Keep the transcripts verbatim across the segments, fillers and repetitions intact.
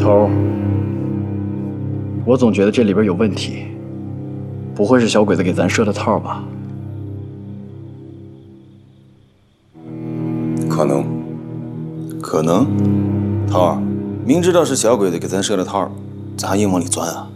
头，我总觉得这里边有问题，不会是小鬼子给咱设的套吧？ 可能，可能。涛儿，明知道是小鬼子给咱设的套，咱还硬往里钻啊？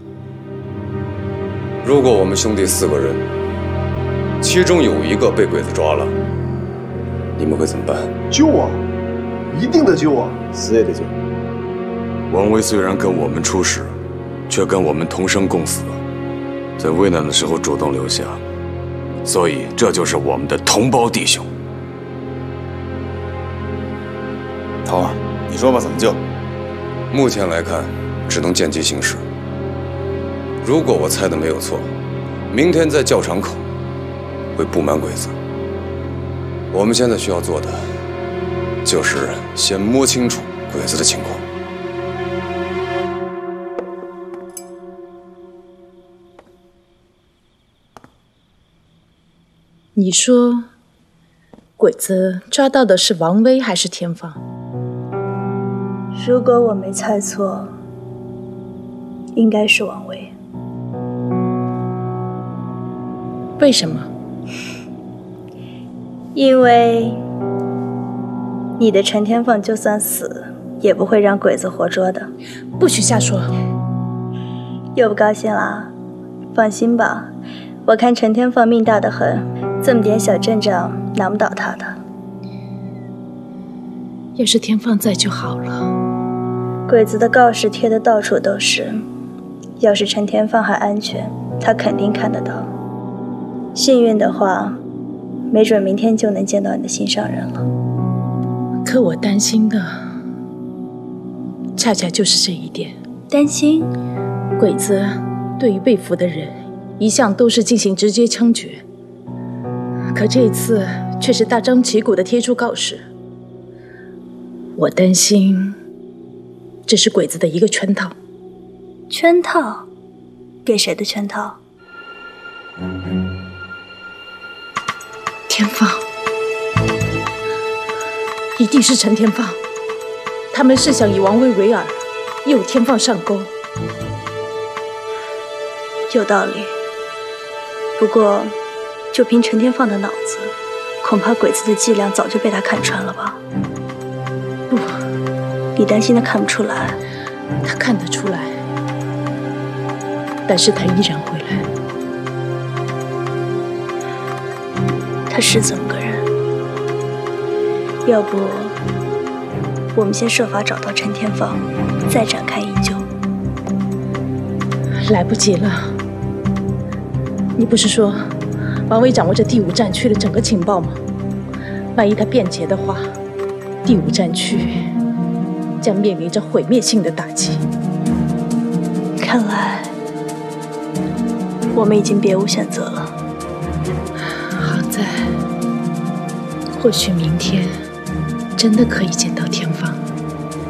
如果我们兄弟四个人，其中有一个被鬼子抓了，你们会怎么办？ 救啊！一定得救啊！ 死也得救。 王威虽然跟我们出使，却跟我们同生共死，在危难的时候主动留下，所以这就是我们的同胞弟兄。 涛儿，你说吧，怎么救？ 目前来看，只能见机行事。如果我猜的没有错，明天在教场口会布满鬼子。我们现在需要做的，就是先摸清楚鬼子的情况。 你说，鬼子抓到的是王威还是田芳？ 如果我没猜错，应该是王威。 为什么？ 因为你的陈天凤就算死，也不会让鬼子活捉的。 不许瞎说！ 又不高兴啦？放心吧，我看陈天凤命大得很，这么点小阵仗难不倒他的。 要是天放在就好了。 鬼子的告示贴得到处都是，要是陈天放还安全，他肯定看得到。幸运的话，没准明天就能见到你的心上人了。 可我担心的，恰恰就是这一点。 担心？ 鬼子对于被俘的人，一向都是进行直接枪决，可这次却是大张旗鼓地贴出告示。我担心，这是鬼子的一个圈套。 圈套？给谁的圈套？ 天放，一定是陈天放。他们是想以王威为饵，诱天放上钩。 有道理。不过，就凭陈天放的脑子，恐怕鬼子的伎俩早就被他看穿了吧？ 不， 你担心他看不出来？ 他看得出来，但是他依然会来。 他是这么个人。要不，我们先设法找到陈天放，再展开营救。 来不及了。你不是说王威掌握着第五战区的整个情报吗？万一他变节的话，第五战区将面临着毁灭性的打击。 看来我们已经别无选择了。 好在，或许明天真的可以见到天放。